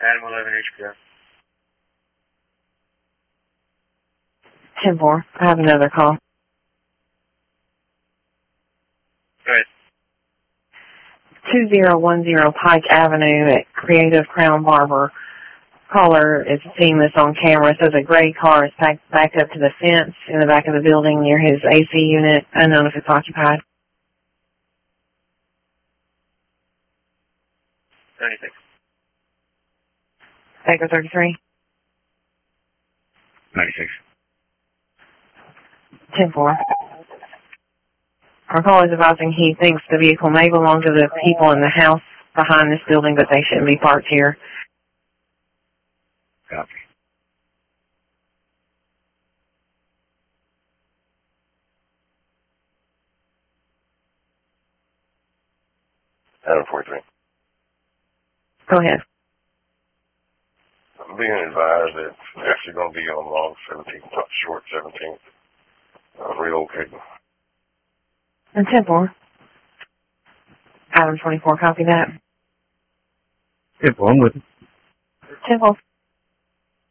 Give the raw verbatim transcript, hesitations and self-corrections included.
Adam eleven H P R. ten four. I have another call. Go ahead. two zero one zero Pike Avenue at Creative Crown Barber. Caller is seeing this on camera. Says a gray car is back, back up to the fence in the back of the building near his A C unit. Unknown if it's occupied. ninety-six. Echo thirty-three. ninety-six. ten four. Our caller is advising he thinks the vehicle may belong to the people in the house behind this building, but they shouldn't be parked here. Copy. Adam forty-three. Go ahead. I'm being advised that it's actually going to be on long seventeenth, not short seventeenth. I'm relocating. And ten four. Adam twenty-four, copy that. ten four, I'm with you. ten four.